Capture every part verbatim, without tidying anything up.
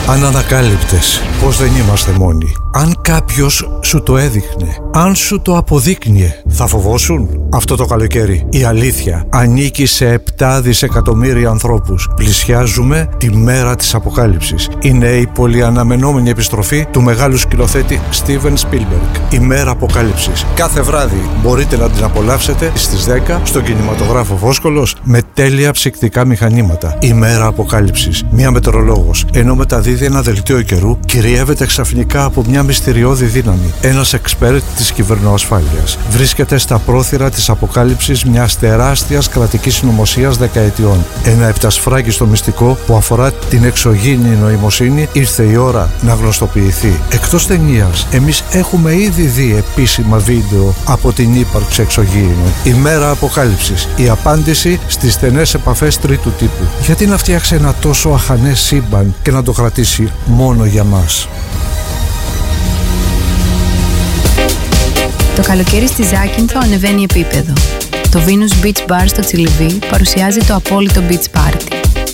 Ανανακάλυπτες, πως δεν είμαστε μόνοι. Αν κάποιος σου το έδειχνε, αν σου το αποδείκνυε, θα φοβόσουν? Αυτό το καλοκαίρι η αλήθεια ανήκει σε επτά δισεκατομμύρια ανθρώπους. Πλησιάζουμε τη μέρα της αποκάλυψης. Είναι η πολυαναμενόμενη επιστροφή του μεγάλου σκηνοθέτη Steven Spielberg. Η μέρα αποκάλυψης. Κάθε βράδυ μπορείτε να την απολαύσετε στις δέκα στον κινηματογράφο Βόσκολος με τέλεια ψυκτικά μηχανήματα. Η μέρα αποκάλυψης. Μία μετεωρολόγος, ενώ μεταδίδει ένα δελτίο καιρού, κυριεύεται ξαφνικά από μια μυστηριώδη δύναμη. Ένας εξπέρτ της κυβερνοασφάλειας βρίσκεται στα πρόθυρα της αποκάλυψης μιας τεράστιας κρατικής συνωμοσίας δεκαετιών. Ένα επτασφράγιστο μυστικό που αφορά την εξωγήινη νοημοσύνη ήρθε η ώρα να γνωστοποιηθεί. Εκτός ταινίας, εμείς έχουμε ήδη δει επίσημα βίντεο από την ύπαρξη εξωγήινων. Η μέρα αποκάλυψης. Η απάντηση στις στενές επαφές τρίτου τύπου. Γιατί να φτιάξει ένα τόσο αχανές σύμπαν και να το κρατήσει μόνο για μας? Το καλοκαίρι στη Ζάκυνθο ανεβαίνει επίπεδο. Το Venus Beach Bar στο Τσιλιβί παρουσιάζει το απόλυτο beach party.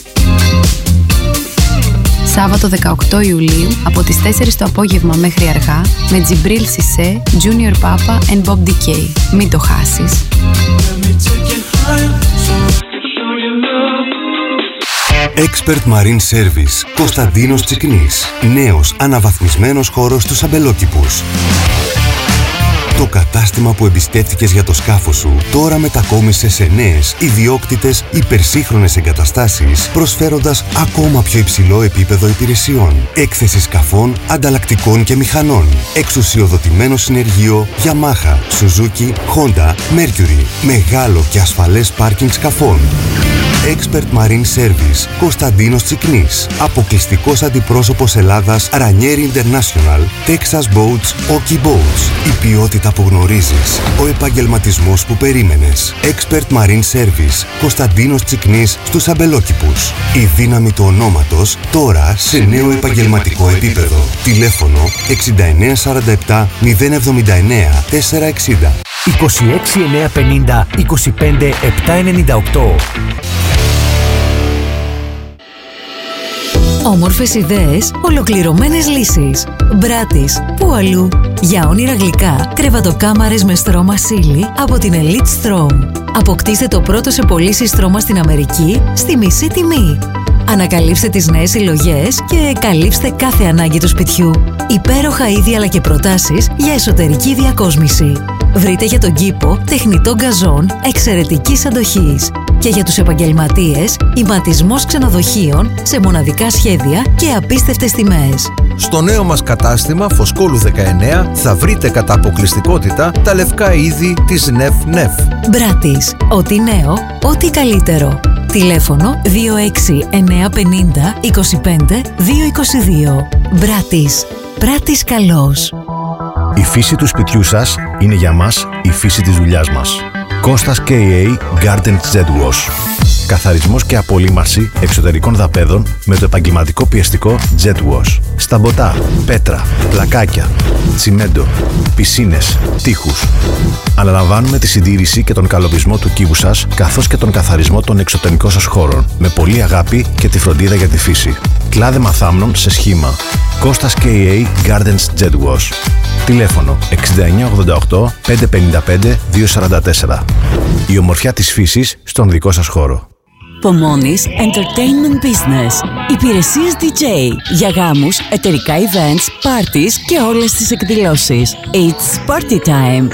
Σάββατο δεκαοκτώ Ιουλίου από τις τέσσερις το απόγευμα μέχρι αργά με Τζιμπρίλ Σισέ, Junior Papa and Bob ντι κέι. Μην το χάσεις. Expert Marine Service Κωνσταντίνος Τσικνής. Νέος αναβαθμισμένος χώρος στους αμπελόκηπους. Το κατάστημα που εμπιστεύτηκες για το σκάφο σου τώρα μετακόμισε σε νέες, ιδιόκτητες, υπερσύγχρονες εγκαταστάσεις, προσφέροντας ακόμα πιο υψηλό επίπεδο υπηρεσιών. Έκθεση σκαφών, ανταλλακτικών και μηχανών. Εξουσιοδοτημένο συνεργείο Yamaha, Suzuki, Honda, Mercury. Μεγάλο και ασφαλές πάρκινγκ σκαφών. Expert Marine Service Κωνσταντίνος Τσικνής. Αποκλειστικός αντιπρόσωπος Ελλάδας Ranieri International. Texas Boats, Oki Boats. Η ποιότητα που γνωρίζεις. Ο επαγγελματισμός που περίμενες. Expert Marine Service Κωνσταντίνος Τσικνής στους αμπελόκηπους. Η δύναμη του ονόματος τώρα σε νέο επαγγελματικό επίπεδο. Τηλέφωνο εξήντα εννέα σαράντα επτά μηδέν εβδομήντα εννέα τετρακόσια εξήντα. είκοσι έξι εννιακόσια πενήντα είκοσι πέντε επτακόσια ενενήντα οκτώ. Όμορφες ιδέες, ολοκληρωμένες λύσεις. Μπράτις, πού αλλού? Για όνειρα γλυκά, κρεβατοκάμαρες με στρώμα σίλι από την Elite Strom. Αποκτήστε το πρώτο σε πωλήσεις στρώμα στην Αμερική στη μισή τιμή. Ανακαλύψτε τις νέες συλλογές και καλύψτε κάθε ανάγκη του σπιτιού. Υπέροχα είδη αλλά και προτάσεις για εσωτερική διακόσμηση. Βρείτε για τον κήπο τεχνητό γκαζόν εξαιρετικής αντοχής. Και για τους επαγγελματίες, ηματισμός ξενοδοχείων σε μοναδικά σχέδια και απίστευτες τιμές. Στο νέο μας κατάστημα Φωσκόλου δεκαεννέα θα βρείτε κατά αποκλειστικότητα τα λευκά είδη της νεφ νεφ. Μπράτις. Ό,τι νέο, ό,τι καλύτερο. Τηλέφωνο δύο έξι εννέα πενήντα είκοσι πέντε δύο είκοσι δύο. Μπράτις. Πράτης καλός. Η φύση του σπιτιού σας είναι για μας η φύση της δουλειάς μας. Κώστας κέι έι Garden Jet Wash. Καθαρισμός και απολύμαρση εξωτερικών δαπέδων με το επαγγελματικό πιεστικό Jet Wash. Σταμποτά, πέτρα, πλακάκια, τσιμέντο, πισίνες, τοίχους. Αναλαμβάνουμε τη συντήρηση και τον καλωβισμό του κύβου σας, καθώς και τον καθαρισμό των εξωτερικών σας χώρων, με πολλή αγάπη και τη φροντίδα για τη φύση. Κλάδεμα θάμνων σε σχήμα. Κώστας κέι έι Gardens Jet Wash. Τηλέφωνο εξήντα εννέα ογδόντα οκτώ πεντακόσια πενήντα πέντε διακόσια σαράντα τέσσερα. Η ομορφιά της φύσης στον δικό σας χώρο. Pomonis Entertainment Business. Υπηρεσίες ντι τζέι για γάμους, εταιρικά events, parties και όλες τις εκδηλώσεις. It's party time.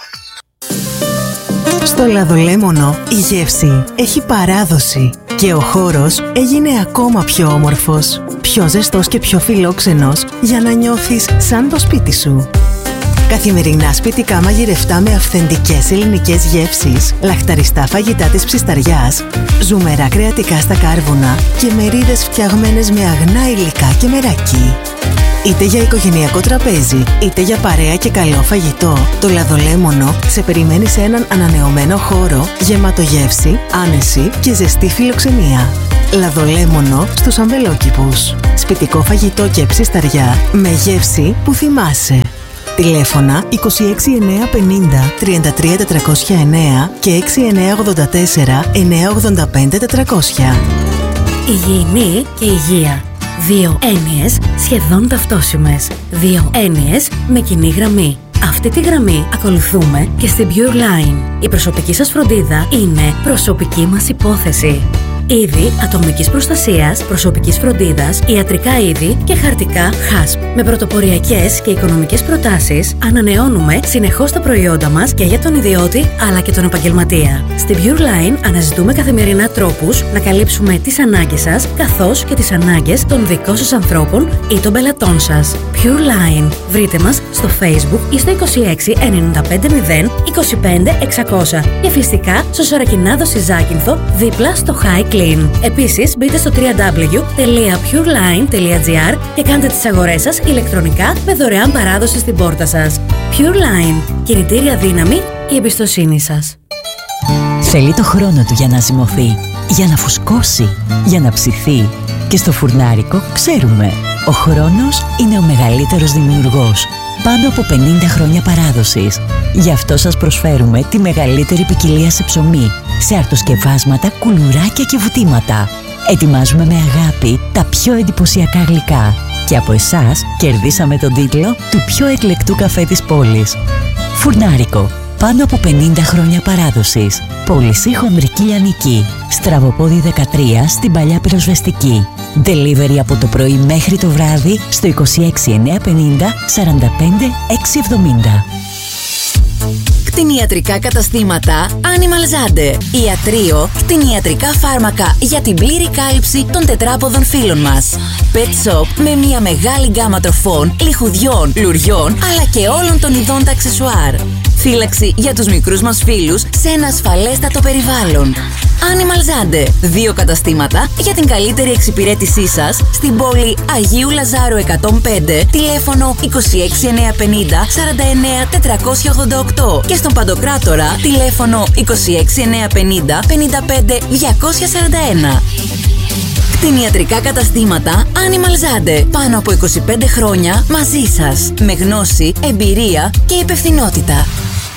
Στο Λαδολέμονο η γεύση έχει παράδοση και ο χώρος έγινε ακόμα πιο όμορφος, πιο ζεστός και πιο φιλόξενος για να νιώθεις σαν το σπίτι σου. Καθημερινά σπιτικά μαγειρευτά με αυθεντικές ελληνικές γεύσεις, λαχταριστά φαγητά της ψισταριάς, ζουμερά κρεατικά στα κάρβουνα και μερίδες φτιαγμένες με αγνά υλικά και μεράκι. Είτε για οικογενειακό τραπέζι, είτε για παρέα και καλό φαγητό, το Λαδολέμονο σε περιμένει σε έναν ανανεωμένο χώρο γεμάτο γεύση, άνεση και ζεστή φιλοξενία. Λαδολέμονο στους αμπελόκηπους. Σπιτικό φαγητό και ψισταριά με γεύση που θυμάσαι. Τηλέφωνα είκοσι έξι εννιακόσια πενήντα τριάντα τρία τετρακόσια εννέα και έξι εννιακόσια ογδόντα τέσσερα εννιακόσια ογδόντα πέντε τετρακόσια. Υγιεινή και υγεία. Δύο έννοιες σχεδόν ταυτόσιμες. Δύο έννοιες με κοινή γραμμή. Αυτή τη γραμμή ακολουθούμε και στην Pure Line. Η προσωπική σας φροντίδα είναι προσωπική μας υπόθεση. Είδη ατομικής προστασίας, προσωπικής φροντίδας, ιατρικά είδη και χαρτικά χάσπ. Με πρωτοποριακές και οικονομικές προτάσεις ανανεώνουμε συνεχώς τα προϊόντα μας και για τον ιδιώτη αλλά και τον επαγγελματία. Στην Pure Line αναζητούμε καθημερινά τρόπους να καλύψουμε τις ανάγκες σας καθώς και τις ανάγκες των δικών σας ανθρώπων ή των πελατών σας. Pure Line. Βρείτε μας στο Facebook ή στο είκοσι έξι ενενήντα πέντε μηδέν είκοσι πέντε εξακόσια και φυσικά στο Σωρακινάδο Ζάκυνθο δίπλα στο High Clean. Επίσης μπείτε στο double-u double-u double-u τελεία pureline τελεία gr και κάντε τις αγορές σας ηλεκτρονικά με δωρεάν παράδοση στην πόρτα σας. Pure Line. Κινητήρια δύναμη η εμπιστοσύνη σας. Θέλει το χρόνο του για να ζυμωθεί, για να φουσκώσει, για να ψηθεί. Και στο φουρνάρικο ξέρουμε, ο χρόνος είναι ο μεγαλύτερος δημιουργός. Πάνω από πενήντα χρόνια παράδοσης. Γι' αυτό σας προσφέρουμε τη μεγαλύτερη ποικιλία σε ψωμί, σε αρτοσκευάσματα, κουλουράκια και βουτήματα. Ετοιμάζουμε με αγάπη τα πιο εντυπωσιακά γλυκά. Και από εσάς κερδίσαμε τον τίτλο του πιο εκλεκτού καφέ της πόλης. Φουρνάρικο. Πάνω από πενήντα χρόνια παράδοσης. Πώληση Χονδρική Λιανική. Στραβοπόδι δεκατρία στην Παλιά Πυροσβεστική. Delivery από το πρωί μέχρι το βράδυ στο είκοσι έξι εννιακόσια πενήντα σαράντα πέντε εξακόσια εβδομήντα. Κτηνιατρικά καταστήματα Animal Zande. Ιατρείο, κτηνιατρικά φάρμακα για την πλήρη κάλυψη των τετράποδων φύλων μας. Pet shop με μια μεγάλη γκάμα τροφών, λιχουδιών, λουριών αλλά και όλων των ειδών τα αξεσουάρ. Φύλαξη για τους μικρούς μας φίλους σε ένα ασφαλέστατο περιβάλλον. Animal Zande. Δύο καταστήματα για την καλύτερη εξυπηρέτησή σας στην πόλη Αγίου Λαζάρου εκατόν πέντε, τηλέφωνο είκοσι έξι εννιακόσια πενήντα σαράντα εννέα τετρακόσια ογδόντα οκτώ και στον Παντοκράτορα τηλέφωνο είκοσι έξι εννιακόσια πενήντα πενήντα πέντε διακόσια σαράντα ένα. Κτηνιατρικά καταστήματα Animal Zande. Πάνω από είκοσι πέντε χρόνια μαζί σας. Με γνώση, εμπειρία και υπευθυνότητα.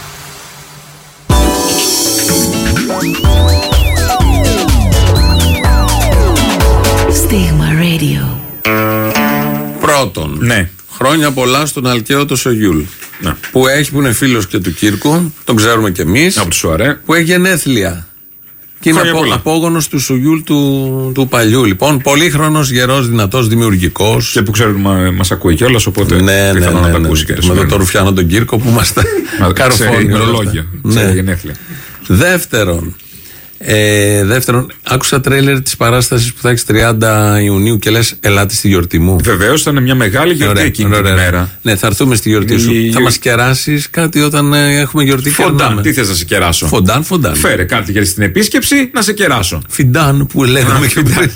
Στίγμα Radio. Πρώτον, ναι. Χρόνια πολλά στον Αλκαίο το Σογιούλ. Ναι. Που έχει, που είναι φίλος και του Κύρκου, τον ξέρουμε κι εμείς. Από του Σουαρέ. Που έχει γενέθλια. Και είναι απο, απόγονος του Σογιούλ του, του παλιού. Λοιπόν, πολύχρονος, γερός, δυνατός, δημιουργικός. Και που ξέρουμε, μας ακούει κιόλας, οπότε ναι, ναι, ναι, να ναι, τα ναι, ακούσει. Με τον το Ρουφιάνο τον Κύρκο που είμαστε καροφόνοι. Ημερολόγια. Ναι. Γενέθλια. Δεύτερον, Ε, δεύτερον, άκουσα τρέιλερ της παράστασης που θα έχεις τριάντα Ιουνίου και λες ελάτε στη γιορτή μου. Βεβαίως θα είναι μια μεγάλη γιορτή ωραία, εκείνη την ημέρα. Ναι, θα έρθουμε στη γιορτή σου. Η... Θα μας κεράσεις κάτι όταν ε, έχουμε γιορτή. Φοντάν, τι θες να σε κεράσω. Φοντάν, φοντάν. Φέρε κάτι για την επίσκεψη να σε κεράσω. Φιντάν που λέγαμε και πριν.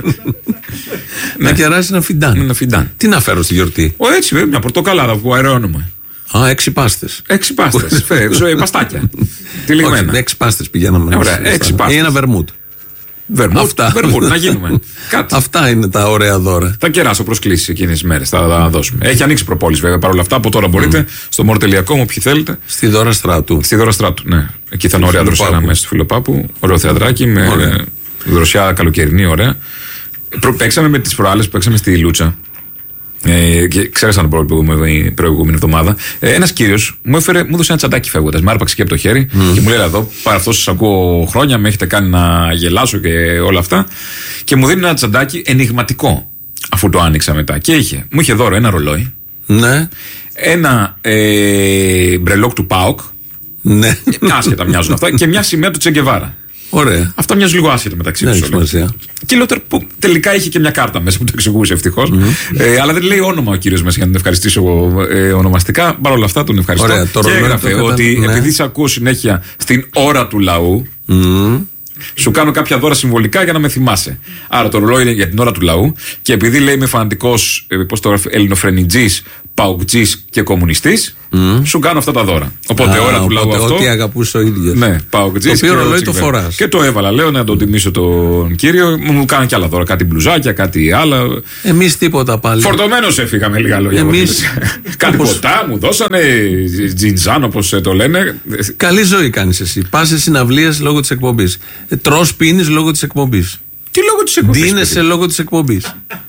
Να κεράσεις ένα φιντάν. Τι να φέρω στη γιορτή. Ω έτσι, βέβαια, μια πορτοκαλάδα που αερώνουμε. Α, έξι πάστες. Έξι πάστες. Φέρε, παστάκια. Τυλιγμένα. Όχι, έξι πάστες πηγαίναμε. Ωραία, έξι πάστες. Ή ένα βερμούτ. Βερμούτ, Αυτά. Βερμούτ, να γίνουμε. Κάτι. Αυτά είναι τα ωραία δώρα. Θα κεράσω προσκλήσεις εκείνες τις μέρες. Θα τα δώσουμε. Έχει ανοίξει προπόληση βέβαια παρόλα αυτά. Από τώρα μπορείτε mm. στο more τελεία com, όποιοι θέλετε. Στη Δώρα Στράτου. Στη Δώρα Στράτου, ναι. Εκεί θα είναι ωραία δροσιά μέσα στο Φιλοπάπου. Ωραίο θεατράκι με ωραία. Δροσιά καλοκαιρινή, ωραία. Παίξαμε με τις προάλλες που παίξαμε στη Λούτσα. Ε, και ξέρασαν την προηγούμενη εβδομάδα. Ε, ένας κύριος μου, έφερε, μου έδωσε ένα τσαντάκι φεύγοντας. Μ' άρπαξε και από το χέρι mm. και μου λέει: εδώ, παρά αυτό σας ακούω χρόνια, με έχετε κάνει να γελάσω και όλα αυτά. Και μου δίνει ένα τσαντάκι ενιγματικό, αφού το άνοιξα μετά. Και είχε, μου είχε δώρο ένα ρολόι. Ναι. Ένα ε, μπρελόκ του ΠΑΟΚ. Ναι. Άσχετα μοιάζουν αυτά. Και μια σημαία του Τσεγκεβάρα. Ωραία. Αυτά μοιάζουν λίγο άσχετα μεταξύ τους. Και λέω που τελικά είχε και μια κάρτα μέσα που το εξηγούσε ευτυχώς. Mm-hmm. Ε, αλλά δεν λέει όνομα ο κύριος μέσα για να τον ευχαριστήσω ε, ονομαστικά. Παρ' όλα αυτά τον ευχαριστώ. Ωραία, και έγραφε το ότι ναι. επειδή σε ακούω συνέχεια στην ώρα του λαού, mm-hmm. σου κάνω κάποια δώρα συμβολικά για να με θυμάσαι. Άρα το ρολόι είναι για την ώρα του λαού. Και επειδή λέει είμαι φανατικός, ε, πώς το γράφει, ελληνοφρενιτζής, παουκτζής και κομμουνιστής, mm. σου κάνω αυτά τα δώρα. Οπότε ώρα του λαού αυτό. Ό,τι αγαπούσε ο ίδιος. Ναι, παουκτζής. Το οποίο ρολόι το φοράς. Και το έβαλα, λέω να τον τιμήσω τον κύριο. Μου κάνει κι άλλα δώρα. Κάτι μπλουζάκια, κάτι άλλα. Εμείς τίποτα πάλι. Φορτωμένος έφυγα με λίγα λόγια. Εμείς. Κάτι ποτά μου δώσανε. Τζιντζάν όπως το λένε. Καλή ζωή κάνεις εσύ. Πας σε συναυλίες λόγω της εκπομπής. Τρως, πίνεις λόγω της εκπομπής. Τι λόγω της εκπομπής. Ντύνεσαι λόγω της εκπομπής.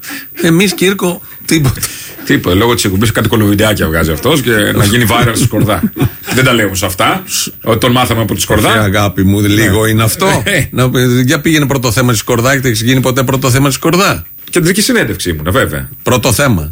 Εμείς, Κύρκο, τίποτα. Τίποτα. Λόγω της εκπομπής κάτι κολοβιντεάκια βγάζει αυτός και να γίνει viral στη Σκορδά. Δεν τα λέω όμως αυτά. Ότι τον μάθαμε από τη Σκορδά. Όχι, αγάπη μου, λίγο είναι αυτό. Να, για πήγαινε πρώτο θέμα στη Σκορδά και δεν έχει γίνει ποτέ πρώτο θέμα στη Σκορδά. Κεντρική συνέντευξη ήμουν, βέβαια. Πρώτο θέμα.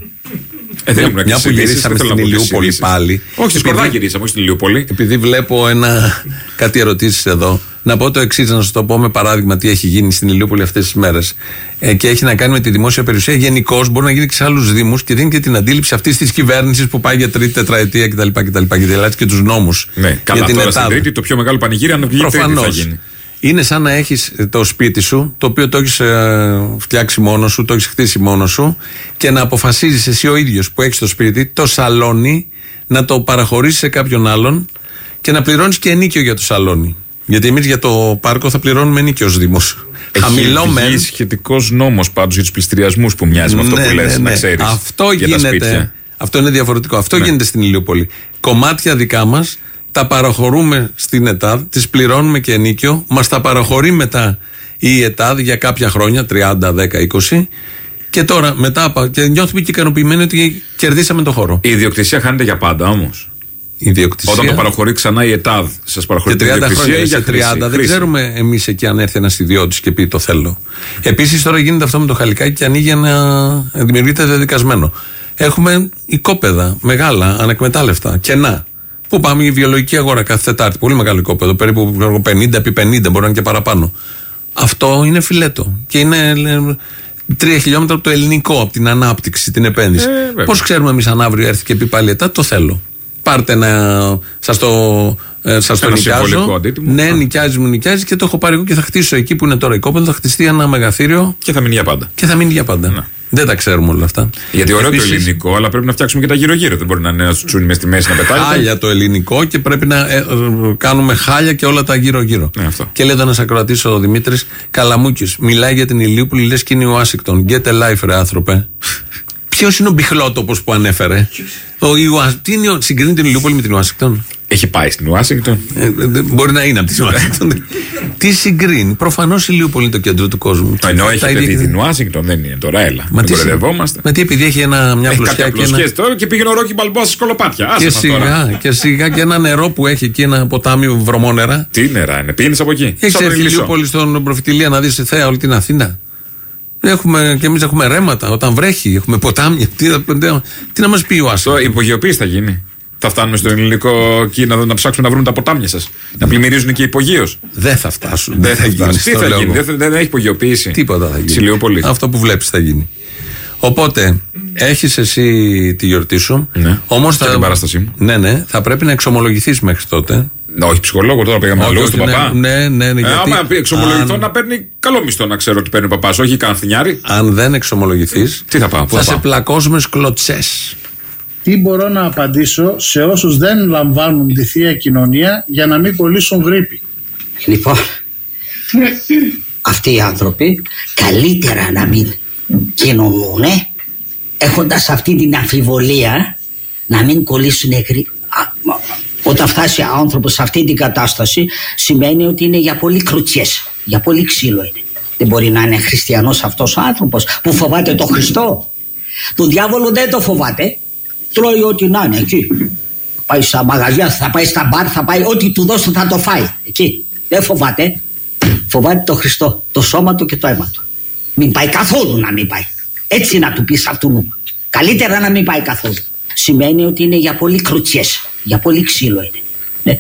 Ε, δεν ήμουν μια που γυρίσαμε στην Ηλιούπολη πάλι. Όχι, στη Σκορδά γυρίσαμε, όχι στην Ηλιούπολη. Επειδή βλέπω ένα, κάτι ερωτήσεις εδώ, να πω το εξής, να σας το πω με παράδειγμα τι έχει γίνει στην Ηλιούπολη αυτές τις μέρες. Ε, και έχει να κάνει με τη δημόσια περιουσία. Γενικώς μπορεί να γίνει και σε άλλους δήμους και δίνει και την αντίληψη αυτής της κυβέρνησης που πάει για τρίτη τετραετία κτλ. κτλ γιατί αλλάζει και τους νόμους. Ναι, καλά, τώρα στην Τρίτη το πιο μεγάλο πανηγύρι, αν βγει Τρίτη θα γίνει. Είναι σαν να έχεις το σπίτι σου, το οποίο το έχεις ε, φτιάξει μόνος σου, το έχεις χτίσει μόνος σου και να αποφασίζεις εσύ ο ίδιος που έχεις το σπίτι, το σαλόνι, να το παραχωρήσεις σε κάποιον άλλον και να πληρώνεις και ενίκιο για το σαλόνι. Γιατί εμείς για το πάρκο θα πληρώνουμε ενίκιο ως Δήμος. Χαμηλό μεν. Σχετικός νόμος πάντως για τους πληστηριασμούς που μοιάζει με αυτό ναι, που λες, ναι, ναι. να ξέρεις. Αυτό γίνεται. Αυτό είναι διαφορετικό. Αυτό ναι. γίνεται στην Ηλιούπολη. Κομμάτια δικά μας. Τα παραχωρούμε στην ΕΤΑΔ, τις πληρώνουμε και ενίκιο, μας τα παραχωρεί μετά η ΕΤΑΔ για κάποια χρόνια, τριάντα, δέκα, είκοσι και τώρα μετά και νιώθουμε και ικανοποιημένοι ότι κερδίσαμε το χώρο. Η ιδιοκτησία χάνεται για πάντα όμως. Η ιδιοκτησία. Όταν το παραχωρεί ξανά η ΕΤΑΔ, σας παραχωρεί την ιδιοκτησία για τριάντα χρήση. Δεν χρήση. Ξέρουμε εμείς εκεί αν έρθει ένας ιδιώτης και πει το θέλω. Επίσης τώρα γίνεται αυτό με το Χαλικάκι και ανοίγει ένα. Δημιουργείται δεδικασμένο. Έχουμε οικόπεδα μεγάλα, ανεκμετάλλευτα, κενά. Πού πάμε η βιολογική αγορά κάθε Τετάρτη. Πολύ μεγάλο οικόπεδο, περίπου πενήντα επί πενήντα, μπορεί να είναι και παραπάνω. Αυτό είναι φιλέτο. Και είναι τρία χιλιόμετρα από το ελληνικό, από την ανάπτυξη, την επένδυση. Ε, Πώς ξέρουμε εμείς αν αύριο έρθει και πει πάλι ΕΤΑ, το θέλω. Πάρτε να. Σας το, ε, σας το νοικιάζω. Ναι, νοικιάζει, μου νοικιάζει και το έχω πάρει εγώ και θα χτίσω εκεί που είναι τώρα οικόπεδο. Θα χτιστεί ένα μεγαθύριο. Και θα μείνει για πάντα. Και θα μείνει για πάντα. Να. Δεν τα ξέρουμε όλα αυτά. Γιατί ωραίο Επίσης, το ελληνικό, αλλά πρέπει να φτιάξουμε και τα γύρω-γύρω. Δεν μπορεί να είναι ένα τσούνι μες στη μέση να πετάει. Χάλια το ελληνικό και πρέπει να ε, ε, κάνουμε χάλια και όλα τα γύρω-γύρω. Ναι, αυτό. Και λέει εδώ ένας ακροατής ο Δημήτρης Καλαμούκης. Μιλάει για την Ηλιούπολη, λες και είναι ο Ουάσιγκτον. Get a life, ρε άνθρωπε. Ποιος είναι ο μπιχλότοπος που ανέφερε. Ο Ιουα... Τι είναι, συγκρίνει την Ηλιούπολη με την Ουάσιγκτον. Έχει πάει στην Ουάσιγκτον. Ε, μπορεί να είναι από την Ουάσιγκτον. Τι συγκρίνει. Προφανώς η Ηλιούπολη είναι το κέντρο του κόσμου. Ενώ έχει παιδί την Ουάσιγκτον, δεν είναι τώρα, έλα. Μα τι κορεδευόμαστε. Μα τι επειδή έχει ένα, μια πλουσιά και ένα. Τώρα και πήγαινε ο Ρόκι Μπαλμπόα στη Σκολοπάτια. Και σιγά, και σιγά και ένα νερό που έχει εκεί, ένα ποτάμι βρωμόνερα. Τι νερά είναι, πήγαινε από εκεί. Έχει έρθει η Ηλιούπολη στον Προφητηλία να δει θέα όλη την Αθήνα. Έχουμε, και εμείς έχουμε ρέματα όταν βρέχει, έχουμε ποτάμια. Τι, τι να μας πει ο Άσο. Η υπογειοποίηση θα γίνει. Θα φτάνουμε στο ελληνικό εκεί να, να ψάξουμε να βρούμε τα ποτάμια σας. Να πλημμυρίζουν και υπογείως. Δεν θα φτάσουν. Δεν θα γίνει. Τι θα γίνει, δεν, δεν έχει υπογειοποίηση. Τίποτα θα γίνει. Αυτό που βλέπεις θα γίνει. Οπότε, έχεις εσύ τη γιορτή σου. Ναι. Όμως και θα, την παράστασή μου. Ναι, ναι, θα πρέπει να εξομολογηθείς μέχρι τότε. Όχι ψυχολόγο, τώρα πήγαμε να λέω στον ναι, παπά. Ναι, ναι, ναι. Ε, γιατί άμα εξομολογηθώ αν... να παίρνει καλό μισθό, να ξέρω ότι παίρνει ο παπάς, όχι καν φθινιάρι. Αν δεν εξομολογηθείς, τι θα πάω, θα, θα σε πλακώσουμε σκλωτσές. Τι μπορώ να απαντήσω σε όσους δεν λαμβάνουν τη Θεία Κοινωνία για να μην κολλήσουν γρίπη. Λοιπόν, αυτοί οι άνθρωποι καλύτερα να μην κοινωνούν έχοντας αυτή την αμφιβολία να μην κολλήσουν γρίπη. Όταν φτάσει ο άνθρωπος σε αυτή την κατάσταση σημαίνει ότι είναι για πολύ κρουτσιές, για πολύ ξύλο είναι. Δεν μπορεί να είναι χριστιανός αυτός ο άνθρωπος που φοβάται τον Χριστό. Τον διάβολο δεν το φοβάται. Τρώει ό,τι να είναι εκεί. Πάει στα μαγαζιά, θα πάει στα μπαρ, θα πάει ό,τι του δώσουν θα το φάει. Εκεί. Δεν φοβάται. Φοβάται τον Χριστό, το σώμα του και το αίμα του. Μην πάει καθόλου να μην πάει. Έτσι να του πεις αυτού. Καλύτερα να μην πάει καθόλου. Σημαίνει ότι είναι για πολύ κρουτσιές, για πολύ ξύλο είναι. Ναι.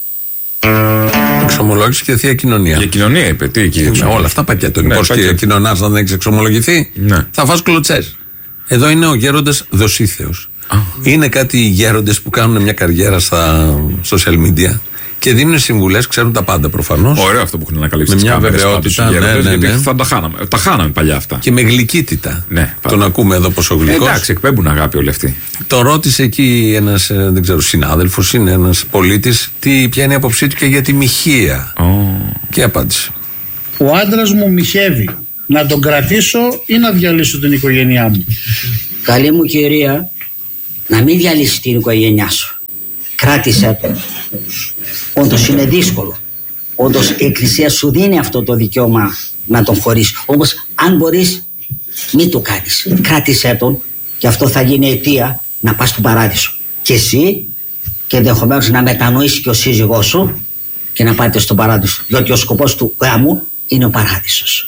Εξομολόγηση και Θεία Κοινωνία. Για κοινωνία είπε, τι εκεί. Με όλα αυτά πακέτο. Ναι, πώς και κοινωνάς αν δεν έχεις εξομολογηθεί, ναι. θα φας κλωτσές. Εδώ είναι ο γέροντας Δοσίθεος. Oh. Είναι κάτι γέροντες που κάνουν μια καριέρα στα social media και δίνουν συμβουλές, ξέρουν τα πάντα προφανώς. Ωραίο αυτό που έχουν ανακαλύψει. Με μια βεβαιότητα. Ναι, ναι, ναι, ναι. Θα τα χάναμε. Τα χάναμε παλιά αυτά. Και με γλυκύτητα. Ναι, τον ακούμε εδώ πόσο γλυκός. Εντάξει, εκπέμπουν αγάπη όλοι αυτοί. Το ρώτησε εκεί ένας, δεν ξέρω, συνάδελφος, είναι ένας πολίτης, τι, ποια είναι η άποψή του και για τη μοιχεία. Oh. Και απάντησε. Ο άντρας μου μοιχεύει. Να τον κρατήσω ή να διαλύσω την οικογένειά μου. Καλή μου κυρία, να μην διαλύσει την οικογένειά σου. Κράτησε το. Όντως είναι δύσκολο. Όντως η Εκκλησία σου δίνει αυτό το δικαίωμα να τον χωρίσεις. Όμως αν μπορείς Μην το κάνεις. Κράτησέ τον και αυτό θα γίνει αιτία να πας στον παράδεισο. Και εσύ και ενδεχομένως να μετανοήσει και ο σύζυγός σου και να πάτε στον παράδεισο. Διότι ο σκοπός του γάμου είναι ο παράδεισος.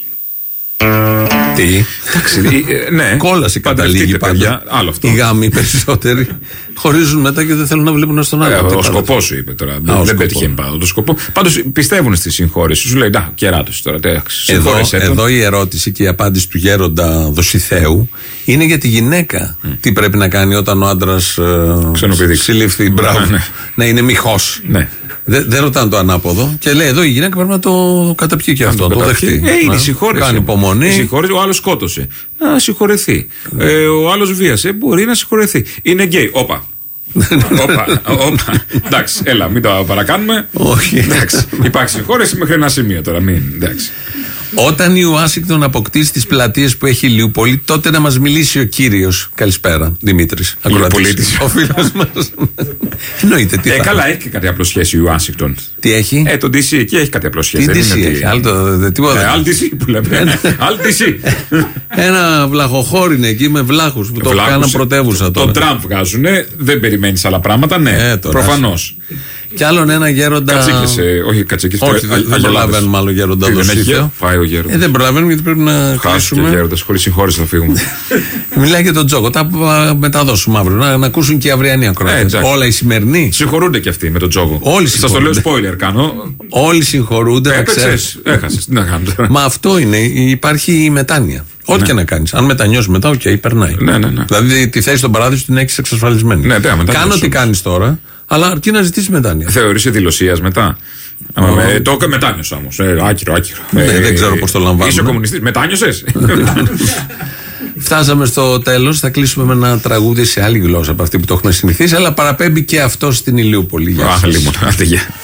Τι. Εντάξει, ναι. Κόλαση καταλήγει πάντα. Άλλο αυτό. Οι γάμοι περισσότεροι χωρίζουν μετά και δεν θέλουν να βλέπουν στον άλλο. Ο σκοπό σου είπε τώρα. Α, δεν πέτυχε πάντα το σκοπό. Πάντως πιστεύουν στη συγχώρεση. Σου λέει να, κεράτος τώρα. Εδώ, εδώ η ερώτηση και η απάντηση του γέροντα Δοσιθέου είναι για τη γυναίκα. Mm. Τι πρέπει να κάνει όταν ο άντρας ε, συλλήφθη. Μπράβο. Ναι. Να είναι μοιχός. Ναι. Δεν δε ρωτάνε το ανάποδο και λέει εδώ η γυναίκα πρέπει να το καταπιεί και αυτό. Το, το δεχτεί. Ε, είναι η συγχώρεση. Κάνει υπομονή. Η συγχώρεση, ο άλλος σκότωσε. Να συγχωρεθεί. Ε, ο άλλος βίασε. Μπορεί να συγχωρεθεί. Είναι γκέι. Όπα. Όπα, όπα. Εντάξει, έλα, μην το παρακάνουμε. Όχι. Εντάξει. Υπάρχει συγχώρεση μέχρι ένα σημείο τώρα. Μην, εντάξει. Όταν η Ουάσιγκτον αποκτήσει τις πλατείες που έχει η Ηλιούπολη, τότε να μας μιλήσει ο κύριος. Καλησπέρα, Δημήτρης. Ακροατής. Ο φίλος μας. Εννοείται. Τι ε, καλά, έχει και κάτι απλό σχέση η Ουάσιγκτον. Τι έχει? Ε, το ντι σι εκεί έχει κάτι απλό σχέση. Τι ντι σι έχει? Άλλο ντι σι που λέμε. Άλλο ντι σι. Ένα βλαχοχώρι είναι εκεί με βλάχους που το κάναν πρωτεύουσα τώρα. Τον Τραμπ βγάζουνε, δεν περιμένεις άλλα πράγματα, ναι. Προφανώς. Κι άλλον ένα γέροντα. Κατσίκες, όχι κατσίκες. Όχι, δεν, δεν προλαβαίνουμε άλλο γέροντα. Δεν έχει πάει ο γέροντας. Ε, δεν προλαβαίνουμε γιατί πρέπει να χάσουμε. Και γέροντας, χωρίς συγχώρεση θα φύγουμε. Μιλάει για τον Τζόκο. Τα μεταδώσουμε αύριο. Να, να ακούσουν και οι αυριανοί ακροατές. Ε, όλα οι σημερινοί. Συγχωρούνται και αυτοί με τον Τζόκο. Όλοι σας το λέω spoiler κάνω. Όλοι συγχωρούνται. Έπαιξες, έχασες. Τι να κάνουμε. Μα αυτό είναι. Υπάρχει η μετάνοια. Ό,τι ναι. και να κάνεις. Αν μετανιώσει μετά, οκ, okay, περνάει. Ναι, ναι, ναι. Δηλαδή τη θέση στον παράδεισο την έχεις εξασφαλισμένη. Ναι, κάνω τι κάνεις τώρα. Αλλά αρκεί να ζητήσει μετάνοια. Θεωρείσαι δηλωσίας μετά. Oh. Με, το μετάνιωσα όμως. Ε, άκυρο, άκυρο. Ναι, ε, δεν ξέρω πώς το λαμβάνω. Είσαι κομμουνιστής. Μετάνιωσες. Φτάσαμε στο τέλος. Θα κλείσουμε με ένα τραγούδι σε άλλη γλώσσα από αυτή που το έχουμε συνηθίσει. Αλλά παραπέμπει και αυτό στην Ηλιούπολη. Αχ, λοιπόν. Άντε, γεια.